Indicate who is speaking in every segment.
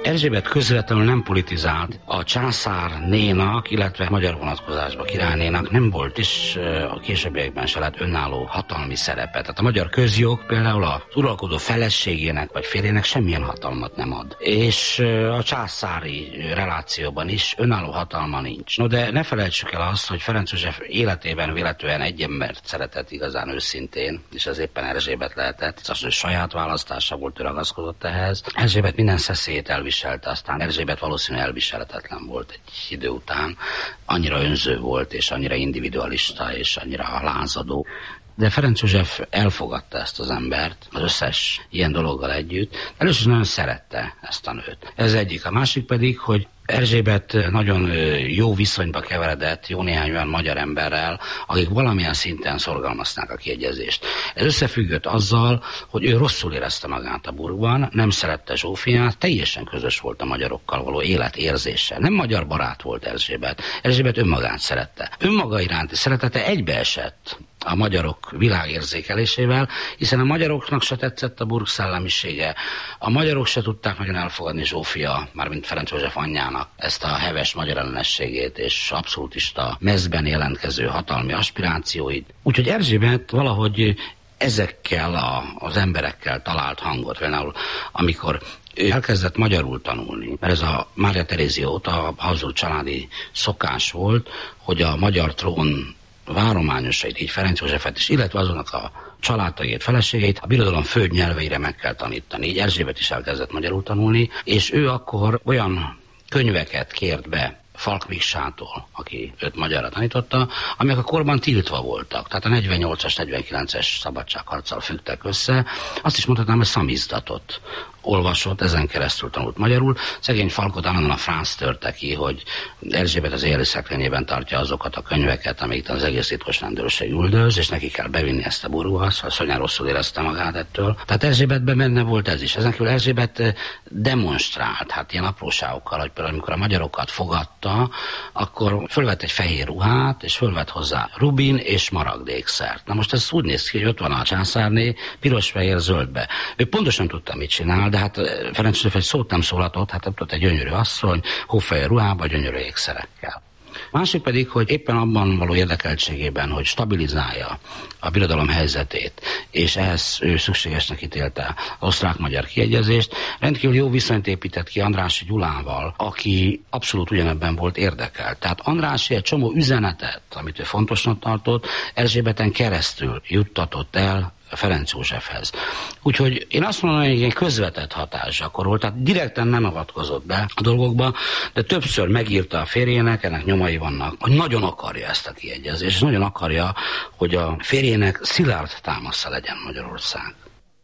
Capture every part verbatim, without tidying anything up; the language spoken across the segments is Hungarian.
Speaker 1: Erzsébet közvetlenül nem politizált. A császárnénak, illetve magyar vonatkozásban királynénak nem volt is a későbbiekben se lett önálló hatalmi szerepe. Tehát a magyar közjog például az uralkodó feleségének vagy férjének semmilyen hatalmat nem ad. És a császári relációban is önálló hatalma nincs. No, de ne felejtsük el azt, hogy Ferenc József életében véletlenül egy embert szeretett igazán őszintén, és ez éppen Erzsébet lehetett. Az, hogy saját választása volt, ő ragaszkodott ehhez. Erzsébet minden szeszélyét elviselte, aztán Erzsébet valószínűleg elviselhetetlen volt egy idő után. Annyira önző volt, és annyira individualista, és annyira lázadó. De Ferenc József elfogadta ezt az embert, az összes ilyen dologgal együtt. Először nagyon szerette ezt a nőt. Ez egyik. A másik pedig, hogy Erzsébet nagyon jó viszonyba keveredett jó néhány olyan magyar emberrel, akik valamilyen szinten szorgalmazták a kiegyezést. Ez összefüggött azzal, hogy ő rosszul érezte magát a Burgban, nem szerette Zsófiát, teljesen közös volt a magyarokkal való életérzése. Nem magyar barát volt Erzsébet. Erzsébet önmagát szerette. Önmaga iránti szeretete egybeesett a magyarok világérzékelésével, hiszen a magyaroknak se tetszett a Burg szellemisége. A magyarok se tudták nagyon elfogadni Zsófia, mármint Ferenc József anyjának ezt a heves magyar ellenességét és abszolútista mezben jelentkező hatalmi aspirációit. Úgyhogy Erzsébet valahogy ezekkel a, az emberekkel talált hangot, például amikor ő elkezdett magyarul tanulni, mert ez a Mária Terézia óta a Habsburg családi szokás volt, hogy a magyar trón várományosait, így Ferenc Józsefet is, illetve azonnak a családtagjait, feleségeit a birodalom fő nyelveire meg kell tanítani. Így Erzsébet is elkezdett magyarul tanulni, és ő akkor olyan könyveket kért be Falk Miksától, aki őt magyarra tanította, amelyek a korban tiltva voltak. Tehát a negyvennyolcas, negyvenkilences szabadságharccal függtek össze. Azt is mondhatnám, hogy szamizdatot olvasott, ezen keresztül tanult magyarul. Szegény Falkot állandóan a franc törte ki, hogy Erzsébet az éjjeli szekrényében tartja azokat a könyveket, amiket az egész titkos rendőrség üldöz, és neki kell bevinni ezt a Burgba, szóval szonyán rosszul érezte magát ettől. Tehát Erzsébetben benne volt ez is. Ezen kívül Erzsébet demonstrált, hát ilyen apróságokkal, hogy például amikor a magyarokat fogadta, akkor fölvett egy fehér ruhát, és fölvett hozzá rubin és maragdékszert. Na most ez úgy néz ki, hogy ott van a császárné, piros, fehér, zöldbe. Ő pontosan tudta, mit csinál, de hát Ferenc József egy szót nem szólatott, hát ott egy gyönyörű asszony, hófehér ruhába, gyönyörű ékszerekkel. Másik pedig, hogy éppen abban való érdekeltségében, hogy stabilizálja a birodalom helyzetét, és ehhez ő szükségesnek ítélte az osztrák-magyar kiegyezést, rendkívül jó viszonyt épített ki Andrássy Gyulával, aki abszolút ugyanebben volt érdekelt. Tehát Andrássy egy csomó üzenetet, amit ő fontosnak tartott, Erzsébeten keresztül juttatott el Ferenc Józsefhez. Úgyhogy én azt mondom, hogy egy közvetett hatás gyakorolt, tehát direkten nem avatkozott be a dolgokba, de többször megírta a férjének, ennek nyomai vannak, hogy nagyon akarja ezt a kiegyezést, és nagyon akarja, hogy a férjének szilárd támasza legyen Magyarország.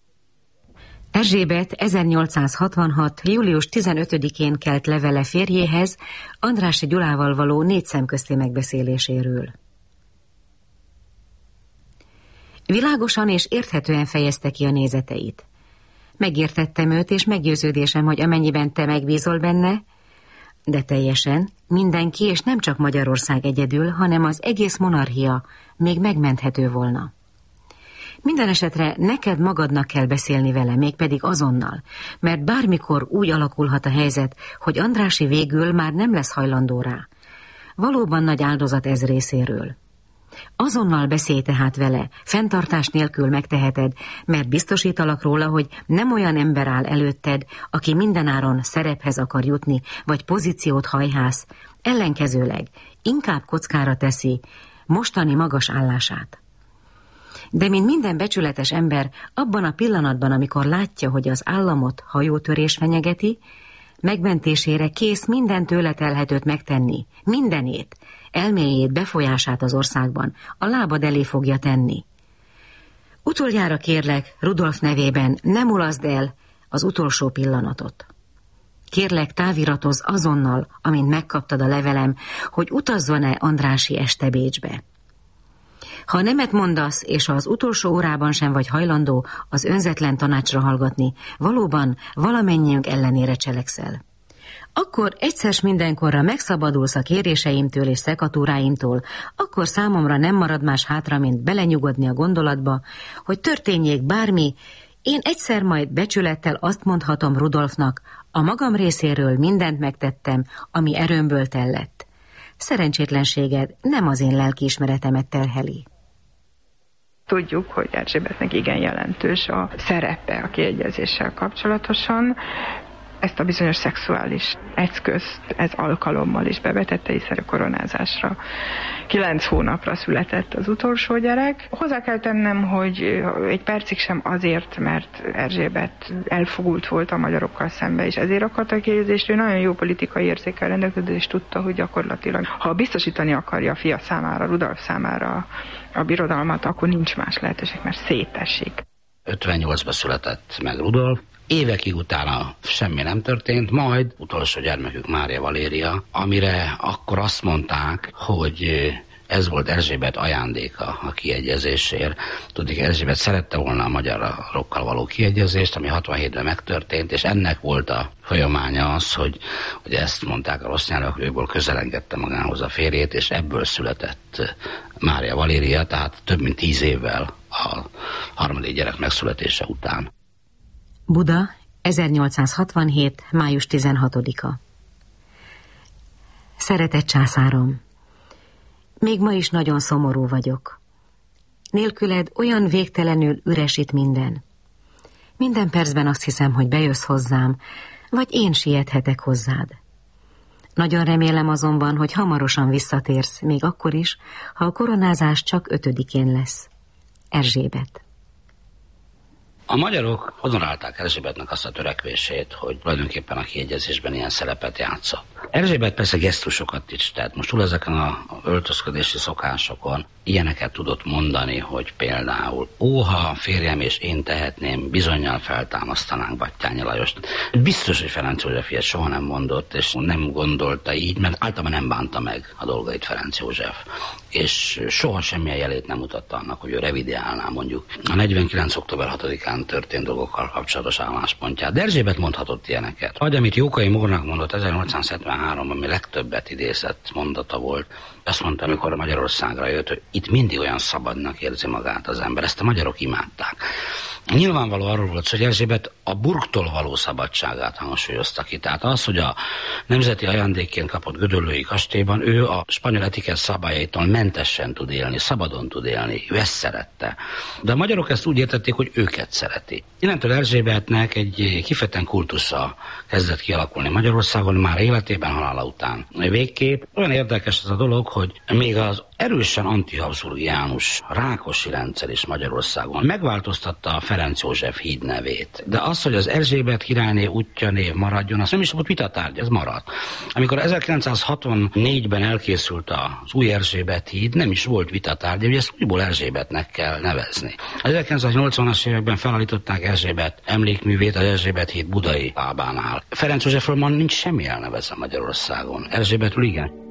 Speaker 2: Erzsébet ezernyolcszázhatvanhat. július tizenötödikén kelt levele férjéhez Andrássy Gyulával való négy szemközti megbeszéléséről. Világosan és érthetően fejezte ki a nézeteit. Megértettem őt, és meggyőződésem, hogy amennyiben te megbízol benne, de teljesen, mindenki, és nem csak Magyarország egyedül, hanem az egész monarchia még megmenthető volna. Minden esetre neked magadnak kell beszélni vele, mégpedig azonnal, mert bármikor úgy alakulhat a helyzet, hogy Andrássy végül már nem lesz hajlandó rá. Valóban nagy áldozat ez részéről. Azonnal beszélj tehát vele, fenntartás nélkül megteheted, mert biztosítalak róla, hogy nem olyan ember áll előtted, aki mindenáron szerephez akar jutni, vagy pozíciót hajhász, ellenkezőleg inkább kockára teszi mostani magas állását. De mint minden becsületes ember, abban a pillanatban, amikor látja, hogy az államot hajótörés fenyegeti, megmentésére kész minden tőle telhetőt megtenni, mindenét, elméjét, befolyását az országban a lábad elé fogja tenni. Utoljára kérlek, Rudolf nevében ne mulaszd el az utolsó pillanatot. Kérlek, táviratozz azonnal, amint megkaptad a levelem, hogy utazzon-e Andrássy este Bécsbe. Ha nemet mondasz, és az utolsó órában sem vagy hajlandó az önzetlen tanácsra hallgatni, valóban valamennyiünk ellenére cselekszel. Akkor egyszer mindenkorra megszabadulsz a kéréseimtől és szekatúráimtól, akkor számomra nem marad más hátra, mint belenyugodni a gondolatba, hogy történjék bármi, Én egyszer majd becsülettel azt mondhatom Rudolfnak, a magam részéről mindent megtettem, ami erőmből tellett. Szerencsétlenséged nem az én lelkiismeretemet terheli.
Speaker 3: Tudjuk, hogy Erzsébetnek igen jelentős a szerepe a kiegyezéssel kapcsolatosan. Ezt a bizonyos szexuális eszközt ez alkalommal is bevetette, hiszen a koronázásra kilenc hónapra született az utolsó gyerek. Hozzá kell tennem, hogy egy percig sem azért, mert Erzsébet elfogult volt a magyarokkal szembe, és ezért akarta a kiegyezést. Ő nagyon jó politikai érzékkel rendelkezett, és tudta, hogy gyakorlatilag, ha biztosítani akarja a fia számára, Rudolf számára a birodalmat, akkor nincs más lehetőség, mert szétesik.
Speaker 1: ötvennyolcban született meg Rudolf. Évekig utána semmi nem történt, majd utolsó gyermekük Mária Valéria, amire akkor azt mondták, hogy ez volt Erzsébet ajándéka a kiegyezésért. Tudjuk, Erzsébet szerette volna a magyarokkal való kiegyezést, ami hatvanhétben megtörtént, és ennek volt a folyamánya az, hogy, hogy ezt mondták a rossz nyelvek, hogy őből közelengedte magához a férjét, és ebből született Mária Valéria, tehát több mint tíz évvel a harmadik gyerek megszületése után.
Speaker 2: Buda, ezernyolcszázhatvanhét. május tizenhatodika. Szeretett császárom, még ma is nagyon szomorú vagyok. Nélküled olyan végtelenül üres itt minden. Minden percben azt hiszem, hogy bejössz hozzám, vagy én siethetek hozzád. Nagyon remélem azonban, hogy hamarosan visszatérsz, még akkor is, ha a koronázás csak ötödikén lesz. Erzsébet.
Speaker 1: A magyarok honorálták Erzsébetnek azt a törekvését, hogy tulajdonképpen a kiegyezésben ilyen szerepet játszott. Erzsébet persze gesztusokat is tett. Most túl ezeken a öltözködési szokásokon ilyeneket tudott mondani, hogy például óha férjem és én tehetném, bizonnyal feltámasztanánk Batthyány Lajost. Biztos, hogy Ferenc József ilyet soha nem mondott, és nem gondolta így, mert általában nem bánta meg a dolgait Ferenc József. És soha semmilyen jelét nem mutatta annak, hogy ő revideálná mondjuk a negyvenkilenc. október hatodikán történt dolgokkal kapcsolatos álláspontját. De Erzsébet mondhatott ilyeneket. Vagy amit Jókai Mórnak mondott ezernyolcszázhetvenháromban, ami legtöbbet idézett mondata volt, azt mondta, amikor Magyarországra jött, hogy itt mindig olyan szabadnak érzi magát az ember. Ezt a magyarok imádták. Nyilvánvaló arról volt, hogy Erzsébet a burgtól való szabadságát hangsúlyozta ki. Tehát az, hogy a nemzeti ajándékként kapott Gödöllői kastélyban ő a spanyol etikett szabályaitól mentesen tud élni, szabadon tud élni. Ő ezt szerette. De a magyarok ezt úgy értették, hogy őket szereti. Innentől Erzsébetnek egy kifejezetten kultusza kezdett kialakulni Magyarországon már életében, halála után. Végképp olyan érdekes ez a dolog, hogy még az erősen antihabszburgiánus Rákosi rendszer is Magyarországon megváltoztatta a Ferenc József híd nevét. De az, hogy az Erzsébet királyné útja név maradjon, az nem is volt vitatárgy, ez maradt. Amikor ezerkilencszázhatvannégyben elkészült az új Erzsébet híd, nem is volt vitatárgy, hogy ezt újból Erzsébetnek kell nevezni. ezerkilencszáznyolcvanas években felállították Erzsébet emlékművét az Erzsébet híd budai lábánál. Ferenc Józsefről ma nincs semmi elnevezve Magyarországon. Erzsébetről igen.